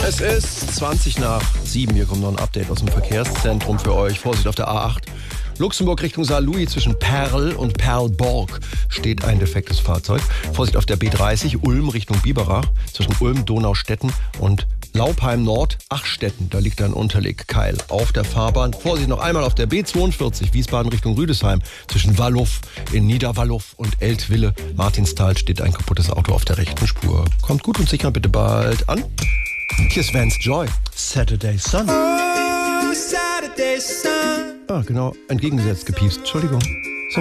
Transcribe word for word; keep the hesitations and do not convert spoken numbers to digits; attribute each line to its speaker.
Speaker 1: Es ist zwanzig nach sieben. Hier kommt noch ein Update aus dem Verkehrszentrum für euch. Vorsicht auf der A acht. Luxemburg Richtung Saarlouis zwischen Perl und Perlborg steht ein defektes Fahrzeug. Vorsicht auf der B dreißig, Ulm Richtung Biberach zwischen Ulm, Donaustetten und Laupheim Nord, Achstetten. Da liegt ein Unterlegkeil auf der Fahrbahn. Vorsicht noch einmal auf der B zweiundvierzig, Wiesbaden Richtung Rüdesheim zwischen Walluff in Niederwalluff und Eltville, Martinsthal steht ein kaputtes Auto auf der rechten Spur. Kommt gut und sicher bitte bald an. Hier ist Vance Joy, Saturday Sun.
Speaker 2: Oh, Saturday Sun.
Speaker 1: Ah, genau, entgegengesetzt gepiepst. Entschuldigung.